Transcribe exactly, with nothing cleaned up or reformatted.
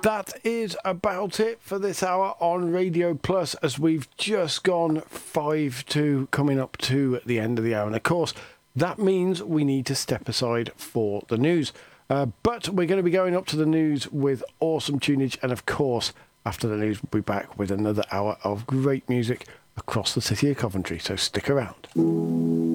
that is about it for this hour on Radio Plus, as we've just gone five to coming up to the end of the hour. And of course, that means we need to step aside for the news. Uh, but we're going to be going up to the news with awesome tunage. And of course, after the news, we'll be back with another hour of great music across the city of Coventry. So stick around.